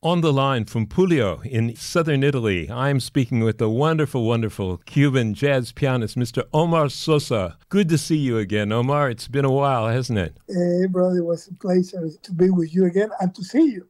On the line from Puglia in southern Italy, I'm speaking with the wonderful, wonderful Cuban jazz pianist, Mr. Omar Sosa. Good to see you again, Omar. It's been a while, hasn't it? Hey, brother, it was a pleasure to be with you again and to see you.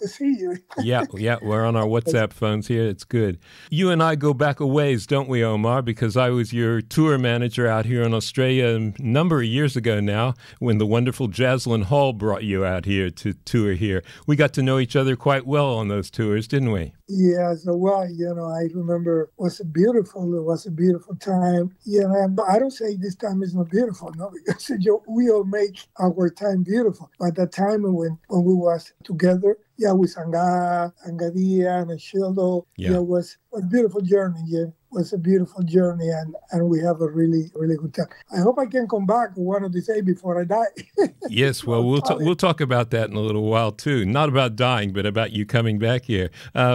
Yeah, we're on our WhatsApp phones here. It's good. You and I go back a ways, don't we, Omar? Because I was your tour manager out here in Australia a number of years ago now when the wonderful Jaslyn Hall brought you out here to tour here. We got to know each other quite well on those tours, didn't we? Yeah, so I remember it was a beautiful time. And I don't say this time is not beautiful, no, because we all make our time beautiful. But the time when we was together, with Angadia and Shildo, it was a beautiful journey, It was a beautiful journey, and we have a really, really good time. I hope I can come back one of these days before I die. Yes, well, we'll talk about that in a little while, too. Not about dying, but about you coming back here.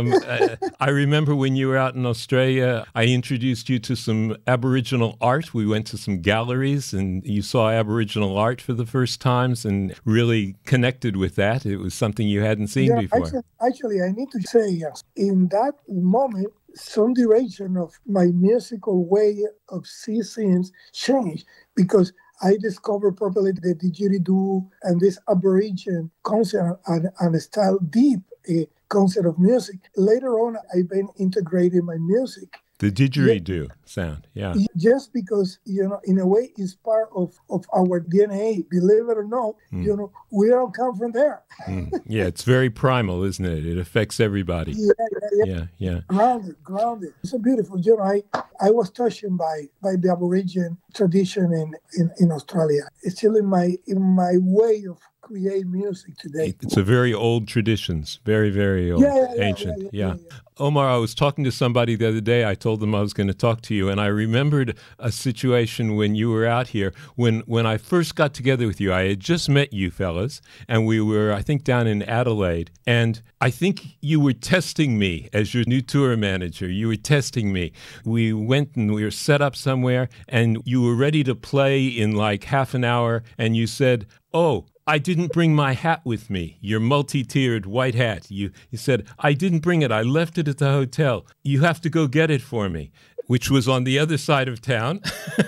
I remember when you were out in Australia, I introduced you to some Aboriginal art. We went to some galleries, and you saw Aboriginal art for the first times and really connected with that. It was something you hadn't seen before. Actually, I need to say, in that moment, some direction of my musical way of seeing things changed because I discovered properly the didgeridoo and this Aboriginal concept and style, deep concept of music. Later on, I've been integrating my music. The didgeridoo sound, yeah. Just because, in a way, it's part of our DNA. Believe it or not, we all come from there. Yeah, it's very primal, isn't it? It affects everybody. Yeah. Grounded. It's so beautiful. I was touched by the Aboriginal tradition in Australia. It's still in my way of create music today. It's a very old traditions, very, very old, ancient. Yeah. Omar, I was talking to somebody the other day. I told them I was going to talk to you, and I remembered a situation when you were out here. When I first got together with you, I had just met you fellas, and we were, I think, down in Adelaide, and I think you were testing me as your new tour manager. You were testing me. We went and we were set up somewhere, and you were ready to play in like half an hour, and you said, "Oh, I didn't bring my hat with me, your multi-tiered white hat." You said, "I didn't bring it. I left it at the hotel. You have to go get it for me," which was on the other side of town.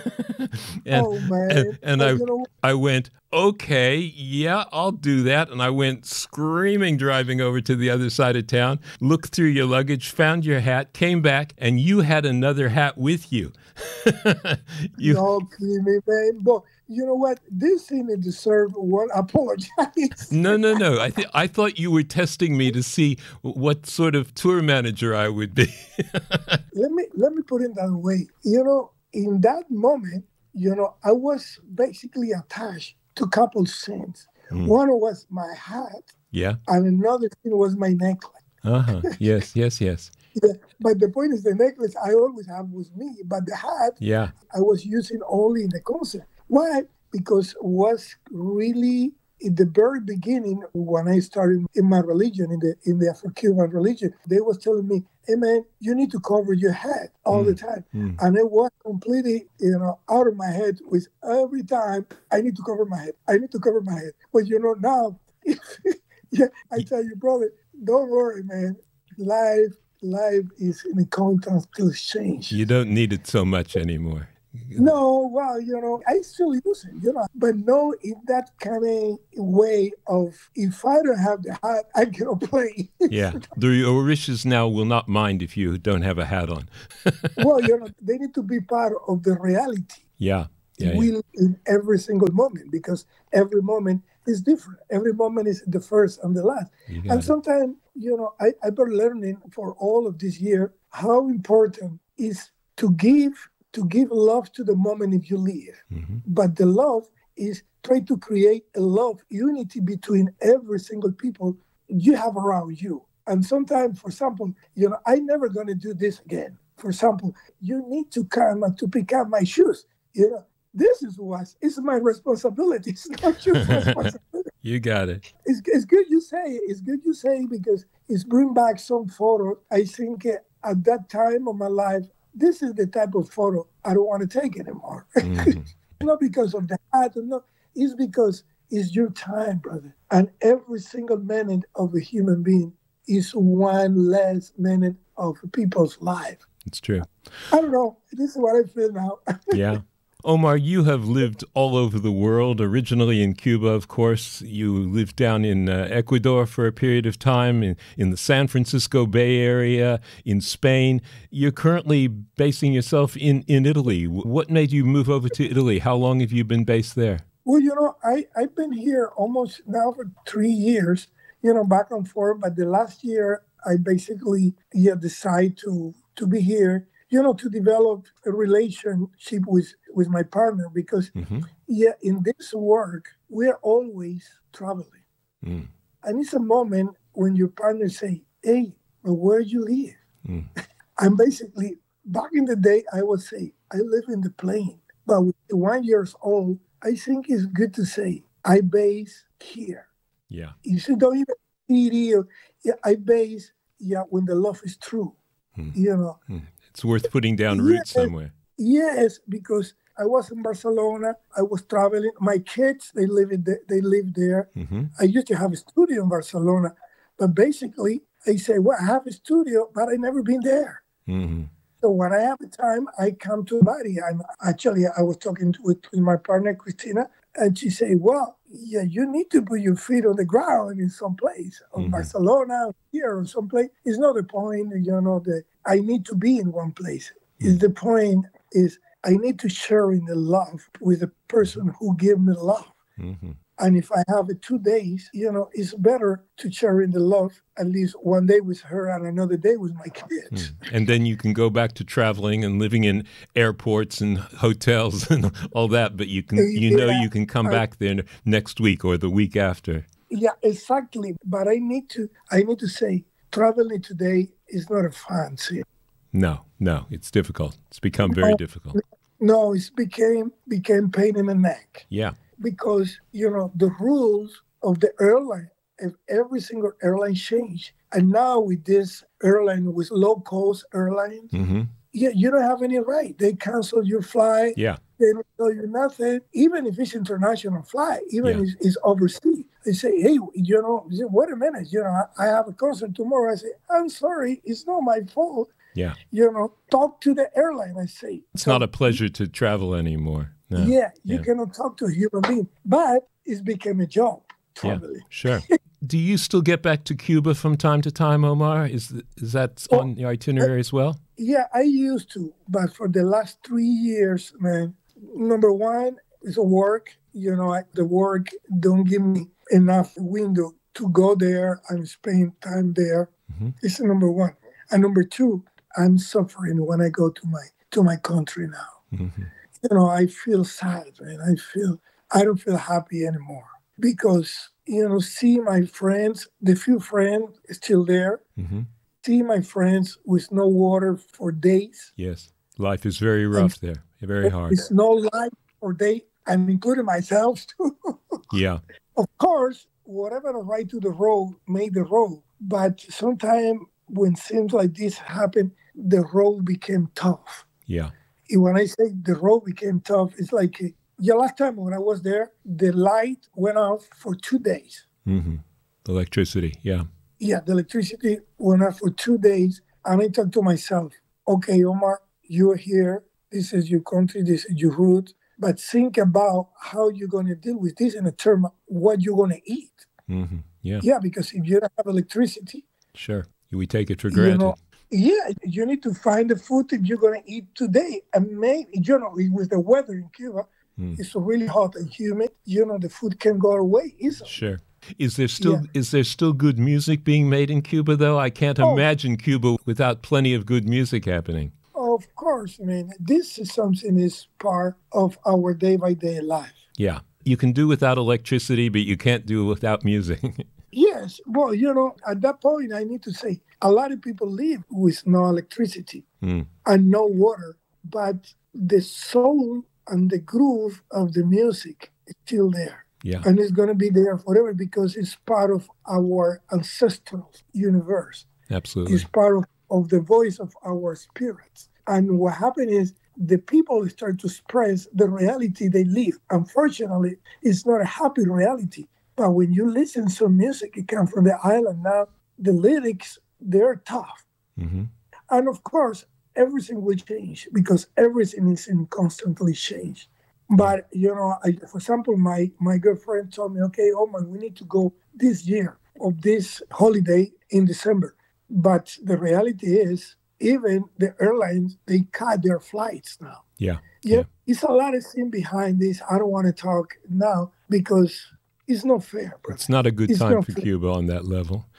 I went, "Okay, yeah, I'll do that." And I went screaming, driving over to the other side of town, looked through your luggage, found your hat, came back, and you had another hat with you. Don't kill me, man. But you know what? This thing deserves one apology. No. I thought you were testing me to see what sort of tour manager I would be. Let me put it that way. In that moment, I was basically attached to a couple things. One was my hat. Yeah. And another thing was my necklace. Yes. Yeah, but the point is the necklace I always have with me, but the hat I was using only in the concert. Why? Because it was really in the very beginning when I started in my religion, in the Afro-Cuban religion, they was telling me, "Hey man, you need to cover your head all the time." And it was completely, out of my head with every time I need to cover my head. But now, I tell you, brother, don't worry, man. Life is in a constant change. You don't need it so much anymore. No, well, I still use it, but no in that kind of way of, if I don't have the hat, I cannot play. Yeah, the Orishas now will not mind if you don't have a hat on. Well, they need to be part of the reality. Yeah. We live in every single moment because every moment is different. Every moment is the first and the last. And sometimes, I've been learning for all of this year how important is to give love to the moment if you live. But the love is try to create a love, unity between every single people you have around you. And sometimes, for example, I'm never going to do this again. For example, you need to come to pick up my shoes. This is it's my responsibility. It's not your responsibility. You got it. It's good you say it. It's good you say it because it's bring back some photo. I think at that time of my life, this is the type of photo I don't want to take anymore. Not because of the hat, no. It's because it's your time, brother. And every single minute of a human being is one less minute of people's life. It's true. I don't know. This is what I feel now. Yeah. Omar, you have lived all over the world, originally in Cuba, of course. You lived down in Ecuador for a period of time, in the San Francisco Bay Area, in Spain. You're currently basing yourself in Italy. What made you move over to Italy? How long have you been based there? Well, I've been here almost now for 3 years, back and forth. But the last year, I basically decided to be here, to develop a relationship with my partner because, in this work, we're always traveling. Mm. And it's a moment when your partner say, hey, where you live? Mm. And basically, back in the day, I would say, I live in the plane. But with 1 year old, I think it's good to say, I base here. Yeah. You see, don't even city. I base, when the love is true. It's worth putting down roots somewhere. Yes, because I was in Barcelona. I was traveling. My kids, they live there. Mm-hmm. I used to have a studio in Barcelona. But basically, I say, well, I have a studio, but I never been there. Mm-hmm. So when I have the time, I come to Bari. And actually, I was talking with my partner, Christina, and she said, well, you need to put your feet on the ground in some place, in Barcelona, here, or someplace. It's not the point, that I need to be in one place. Is the point is I need to share in the love with the person who gave me love. Mm-hmm. And if I have it 2 days, it's better to share in the love at least 1 day with her and another day with my kids. And then you can go back to traveling and living in airports and hotels and all that, but you can come back there next week or the week after. Yeah, exactly. But I need to say, traveling today is not a fancy. No, it's difficult. It's become very difficult. No, it's became pain in the neck. Yeah. Because, the rules of the airline, every single airline changed. And now with this airline, with low-cost airlines, you don't have any right. They cancel your flight. Yeah. They don't tell you nothing. Even if it's international flight, even if it's overseas. They say, hey, wait a minute, I have a concert tomorrow. I say, I'm sorry, it's not my fault. Yeah. Talk to the airline, I say. It's not a pleasure to travel anymore. No. Yeah, you cannot talk to a human being. But it's become a job, traveling. Yeah, sure. Do you still get back to Cuba from time to time, Omar? Is that on the itinerary as well? Yeah, I used to. But for the last 3 years, man, number one is work. The work don't give me enough window to go there and spend time there. Mm-hmm. It's number one. And number two, I'm suffering when I go to my country now. Mm-hmm. I feel sad, man. I don't feel happy anymore because, see my friends, the few friends still there, see my friends with no water for days. Yes, life is very rough there, very hard. There's no life for days. I'm including myself too. Yeah. Of course, whatever the right to the road made the road, but sometimes when things like this happen, the road became tough. Yeah. When I say the road became tough, it's like last time when I was there, the light went off for 2 days. Mm-hmm. Electricity, yeah. Yeah, the electricity went off for 2 days. And I thought to myself, okay, Omar, you're here. This is your country. This is your root. But think about how you're going to deal with this in a term of what you're going to eat. Mm-hmm. Yeah. Yeah, because if you don't have electricity. Sure. We take it for granted. You need to find the food that you're going to eat today. And maybe, with the weather in Cuba, it's really hot and humid. The food can go away easily. Sure. Is there still good music being made in Cuba, though? I can't imagine Cuba without plenty of good music happening. Of course, man. This is something is part of our day-by-day life. Yeah. You can do without electricity, but you can't do without music. Yes. Well, at that point, I need to say, a lot of people live with no electricity and no water, but the soul and the groove of the music is still there. Yeah. And it's going to be there forever because it's part of our ancestral universe. Absolutely. It's part of the voice of our spirits. And what happened is the people start to express the reality they live. Unfortunately, it's not a happy reality. But when you listen to music, it comes from the island now, the lyrics, they're tough. Mm-hmm. And of course, everything will change because everything is in constantly change. But, for example, my girlfriend told me, okay, Omar, we need to go this year of this holiday in December. But the reality is, even the airlines, they cut their flights now. Yeah. It's a lot of things behind this. I don't want to talk now because it's not fair. Bro. It's not a good time for Cuba on that level.